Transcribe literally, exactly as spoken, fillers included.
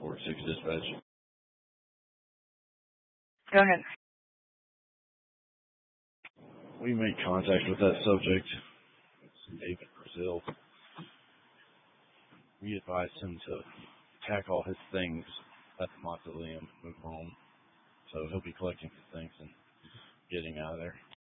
Fort six Dispatch. Go ahead. We made contact with that subject, David Brazil. We advised him to pack all his things at the mausoleum and move home. So he'll be collecting his things and getting out of there.